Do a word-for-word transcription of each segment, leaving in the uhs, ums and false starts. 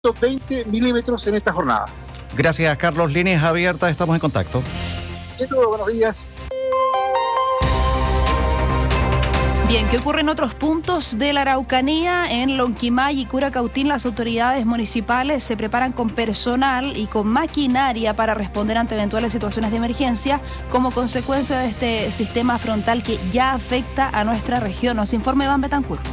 veinte milímetros en esta jornada. Gracias, Carlos. Líneas abiertas, estamos en contacto. Y todo, buenos días. Bien, ¿qué ocurre en otros puntos de la Araucanía? En Lonquimay y Curacautín, las autoridades municipales se preparan con personal y con maquinaria para responder ante eventuales situaciones de emergencia como consecuencia de este sistema frontal que ya afecta a nuestra región. Nos informa Iván Betancourt.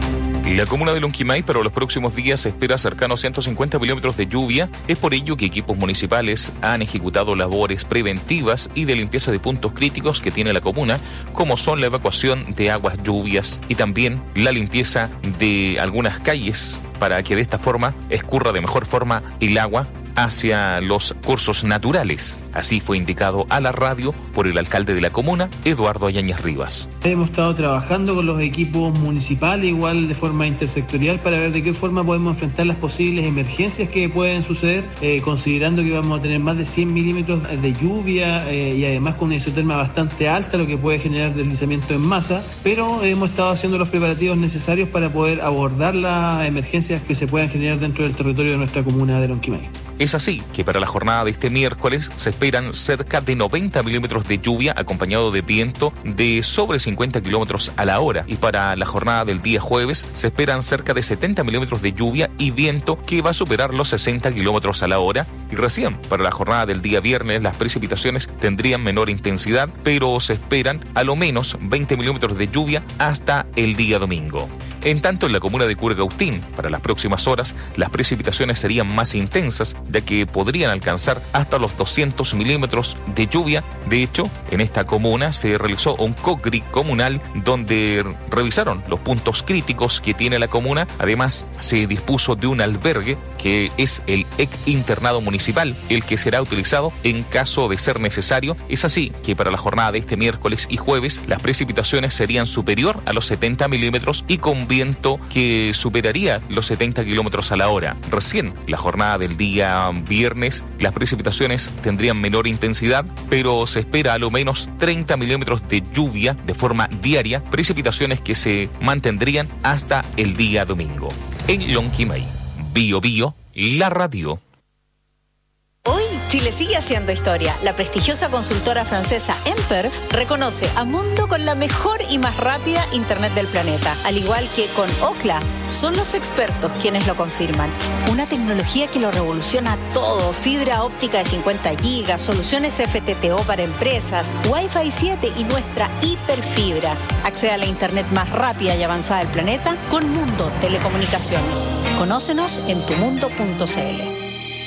La comuna de Lonquimay para los próximos días se espera cercano a ciento cincuenta milímetros de lluvia. Es por ello que equipos municipales han ejecutado labores preventivas y de limpieza de puntos críticos que tiene la comuna, como son la evacuación de aguas lluvias y también la limpieza de algunas calles para que de esta forma escurra de mejor forma el agua hacia los cursos naturales. Así fue indicado a la radio por el alcalde de la comuna, Eduardo Ayañez Rivas. Hemos estado trabajando con los equipos municipales, igual de forma intersectorial, para ver de qué forma podemos enfrentar las posibles emergencias que pueden suceder, eh, considerando que vamos a tener más de cien milímetros de lluvia eh, y además con una isoterma bastante alta, lo que puede generar deslizamiento en masa, pero hemos estado haciendo los preparativos necesarios para poder abordar las emergencias que se puedan generar dentro del territorio de nuestra comuna de Lonquimay. Es así que para la jornada de este miércoles se esperan cerca de noventa milímetros de lluvia acompañado de viento de sobre cincuenta kilómetros a la hora. Y para la jornada del día jueves se esperan cerca de setenta milímetros de lluvia y viento que va a superar los sesenta kilómetros a la hora. Y recién para la jornada del día viernes las precipitaciones tendrían menor intensidad, pero se esperan a lo menos veinte milímetros de lluvia hasta el día domingo. En tanto, en la comuna de Curacautín, para las próximas horas, las precipitaciones serían más intensas, ya que podrían alcanzar hasta los doscientos milímetros de lluvia. De hecho, en esta comuna se realizó un COCRI comunal donde revisaron los puntos críticos que tiene la comuna. Además, se dispuso de un albergue que es el E C internado municipal, el que será utilizado en caso de ser necesario. Es así que para la jornada de este miércoles y jueves, las precipitaciones serían superior a los setenta milímetros y con viento que superaría los setenta kilómetros a la hora. Recién la jornada del día viernes, las precipitaciones tendrían menor intensidad, pero se espera a lo menos treinta milímetros de lluvia de forma diaria, precipitaciones que se mantendrían hasta el día domingo. En Lonquimay, Bio Bio, la radio. Hoy, Chile sigue haciendo historia. La prestigiosa consultora francesa Emperf reconoce a Mundo con la mejor y más rápida Internet del planeta. Al igual que con Ookla, son los expertos quienes lo confirman. Una tecnología que lo revoluciona todo. Fibra óptica de cincuenta gigas, soluciones F T T O para empresas, Wi-Fi siete y nuestra hiperfibra. Accede a la Internet más rápida y avanzada del planeta con Mundo Telecomunicaciones. Conócenos en tu mundo punto c l.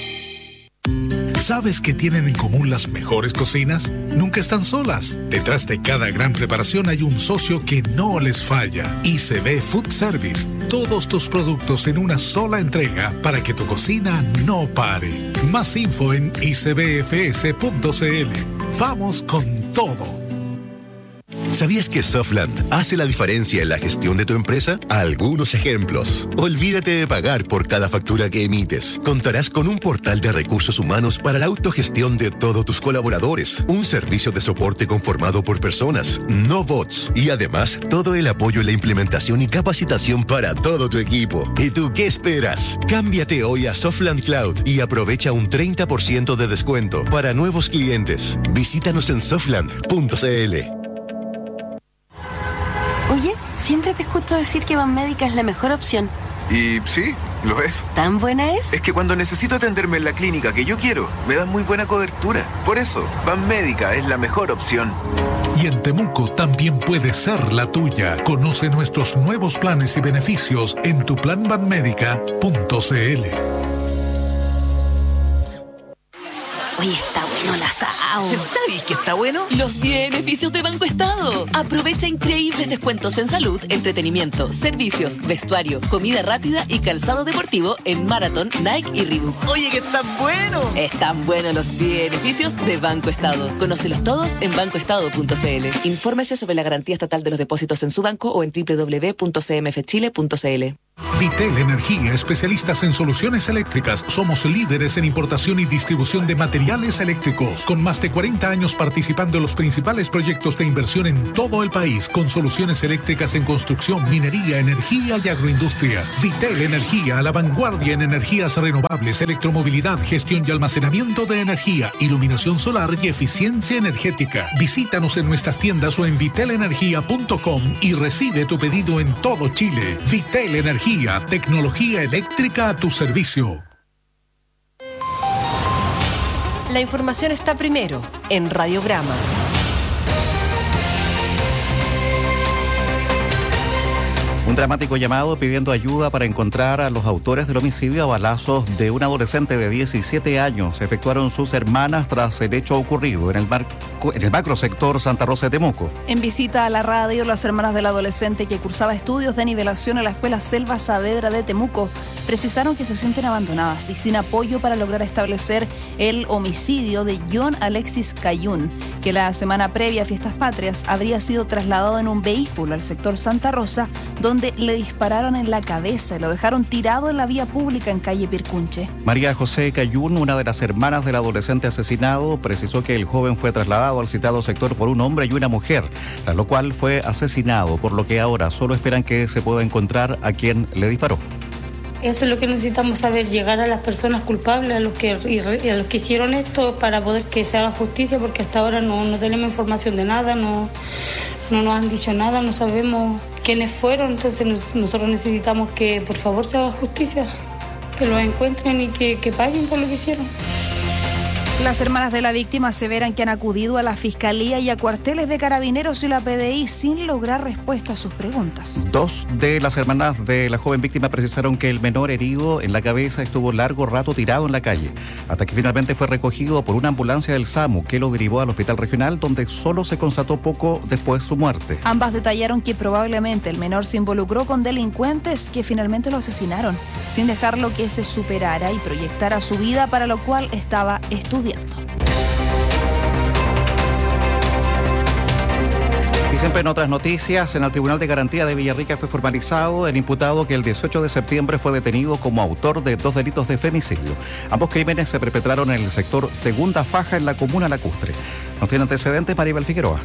¿Sabes qué tienen en común las mejores cocinas? Nunca están solas. Detrás de cada gran preparación hay un socio que no les falla. I C B Food Service. Todos tus productos en una sola entrega para que tu cocina no pare. Más info en i c b f s punto c l. Vamos con todo. ¿Sabías que Softland hace la diferencia en la gestión de tu empresa? Algunos ejemplos. Olvídate de pagar por cada factura que emites. Contarás con un portal de recursos humanos para la autogestión de todos tus colaboradores. Un servicio de soporte conformado por personas, no bots. Y además, todo el apoyo en la implementación y capacitación para todo tu equipo. ¿Y tú qué esperas? Cámbiate hoy a Softland Cloud y aprovecha un treinta por ciento de descuento para nuevos clientes. Visítanos en softland punto c l. Oye, siempre te escucho decir que Banmédica es la mejor opción. Y sí, lo es. ¿Tan buena es? Es que cuando necesito atenderme en la clínica que yo quiero, me dan muy buena cobertura. Por eso, Banmédica es la mejor opción. Y en Temuco también puede ser la tuya. Conoce nuestros nuevos planes y beneficios en tu plan banmédica punto c l. Oye, está bueno el asado. ¿Sabes qué está bueno? Los beneficios de Banco Estado. Aprovecha increíbles descuentos en salud, entretenimiento, servicios, vestuario, comida rápida y calzado deportivo en Marathon, Nike y Reebok. Oye, que están buenos. Están buenos los beneficios de Banco Estado. Conócelos todos en banco estado punto c l. Infórmese sobre la garantía estatal de los depósitos en su banco o en doble u doble u doble u punto c m f chile punto c l. Vitel Energía, especialistas en soluciones eléctricas. Somos líderes en importación y distribución de materiales eléctricos, con más de cuarenta años participando en los principales proyectos de inversión en todo el país, con soluciones eléctricas en construcción, minería, energía y agroindustria. Vitel Energía, a la vanguardia en energías renovables, electromovilidad, gestión y almacenamiento de energía, iluminación solar y eficiencia energética. Visítanos en nuestras tiendas o en vitel energía punto com y recibe tu pedido en todo Chile. Vitel Energía, tecnología eléctrica a tu servicio. La información está primero en Radiograma. Un dramático llamado pidiendo ayuda para encontrar a los autores del homicidio a balazos de un adolescente de diecisiete años. Efectuaron sus hermanas tras el hecho ocurrido en el, marco, en el macrosector Santa Rosa de Temuco. En visita a la radio, las hermanas del adolescente que cursaba estudios de nivelación en la Escuela Selva Saavedra de Temuco precisaron que se sienten abandonadas y sin apoyo para lograr establecer el homicidio de John Alexis Cayún, que la semana previa a Fiestas Patrias habría sido trasladado en un vehículo al sector Santa Rosa, donde le dispararon en la cabeza y lo dejaron tirado en la vía pública en calle Pircunche. María José Cayún, una de las hermanas del adolescente asesinado, precisó que el joven fue trasladado al citado sector por un hombre y una mujer, tras lo cual fue asesinado, por lo que ahora solo esperan que se pueda encontrar a quien le disparó. Eso es lo que necesitamos saber, llegar a las personas culpables, a los que, a los que hicieron esto, para poder que se haga justicia, porque hasta ahora no, no tenemos información de nada, no, no nos han dicho nada, no sabemos quiénes fueron, entonces nosotros necesitamos que por favor se haga justicia, que los encuentren y que, que paguen por lo que hicieron. Las hermanas de la víctima aseveran que han acudido a la Fiscalía y a cuarteles de Carabineros y la P D I sin lograr respuesta a sus preguntas. Dos de las hermanas de la joven víctima precisaron que el menor herido en la cabeza estuvo largo rato tirado en la calle, hasta que finalmente fue recogido por una ambulancia del SAMU que lo derivó al hospital regional, donde solo se constató poco después su muerte. Ambas detallaron que probablemente el menor se involucró con delincuentes que finalmente lo asesinaron, sin dejarlo que se superara y proyectara su vida, para lo cual estaba estudiando. Y siempre en otras noticias, en el Tribunal de Garantía de Villarrica fue formalizado el imputado que el dieciocho de septiembre fue detenido como autor de dos delitos de femicidio. Ambos crímenes se perpetraron en el sector Segunda Faja, en la comuna Lacustre. Nos tiene antecedentes Maribel Figueroa.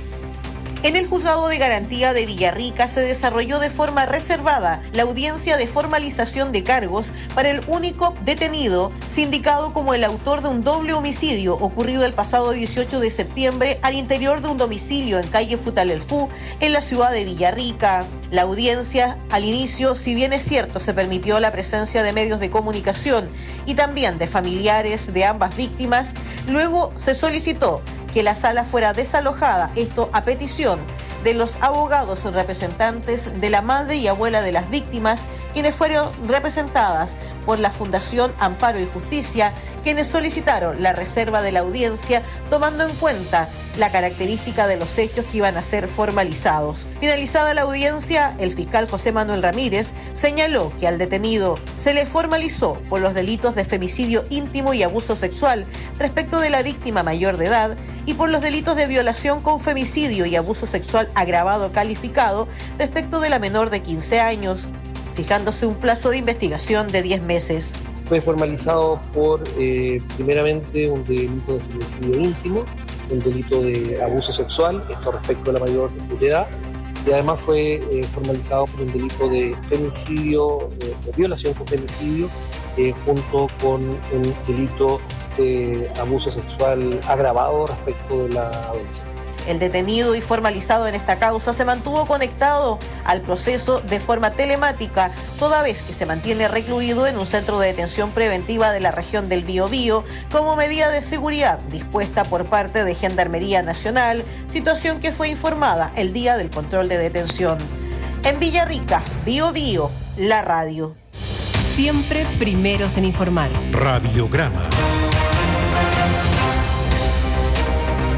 En el Juzgado de Garantía de Villarrica se desarrolló de forma reservada la audiencia de formalización de cargos para el único detenido sindicado como el autor de un doble homicidio ocurrido el pasado dieciocho de septiembre al interior de un domicilio en calle Futalelfú, en la ciudad de Villarrica. La audiencia, al inicio, si bien es cierto, se permitió la presencia de medios de comunicación y también de familiares de ambas víctimas, luego se solicitó que la sala fuera desalojada, esto a petición de los abogados o representantes de la madre y abuela de las víctimas, quienes fueron representadas por la Fundación Amparo y Justicia, quienes solicitaron la reserva de la audiencia tomando en cuenta la característica de los hechos que iban a ser formalizados. Finalizada la audiencia, el fiscal José Manuel Ramírez señaló que al detenido se le formalizó por los delitos de femicidio íntimo y abuso sexual respecto de la víctima mayor de edad y por los delitos de violación con femicidio y abuso sexual agravado calificado respecto de la menor de quince años, fijándose un plazo de investigación de diez meses. Fue formalizado por, eh, primeramente, un delito de femicidio íntimo, un delito de abuso sexual, esto respecto a la mayor de edad, y además fue eh, formalizado por un delito de femicidio, eh, de violación con femicidio, eh, junto con un delito de abuso sexual agravado respecto de la adolescente. El detenido y formalizado en esta causa se mantuvo conectado al proceso de forma telemática, toda vez que se mantiene recluido en un centro de detención preventiva de la región del Biobío como medida de seguridad dispuesta por parte de Gendarmería Nacional, situación que fue informada el día del control de detención. En Villarrica, Biobío, la radio. Siempre primeros en informar. Radiograma.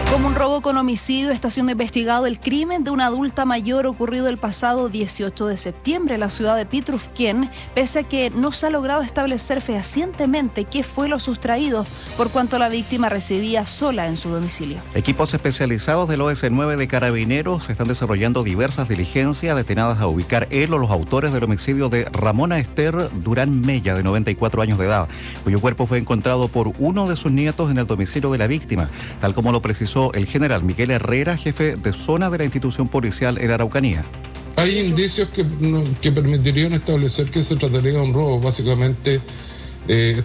Como un robo con homicidio, está siendo investigado el crimen de una adulta mayor ocurrido el pasado dieciocho de septiembre en la ciudad de Pitrufquén, pese a que no se ha logrado establecer fehacientemente qué fue lo sustraído, por cuanto la víctima residía sola en su domicilio. Equipos especializados del O S nueve de Carabineros están desarrollando diversas diligencias destinadas a ubicar él o los autores del homicidio de Ramona Esther Durán Mella, de noventa y cuatro años de edad, cuyo cuerpo fue encontrado por uno de sus nietos en el domicilio de la víctima, tal como lo precisó el general Miguel Herrera, jefe de zona de la institución policial en Araucanía. Hay indicios que, que permitirían establecer que se trataría de un robo. Básicamente, eh,